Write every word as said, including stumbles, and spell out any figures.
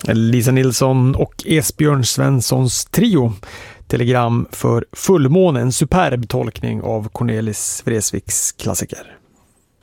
Lisa Nilsson och Esbjörn Svenssons trio. Telegram för fullmåne, en superb tolkning av Cornelis Vreeswijks klassiker.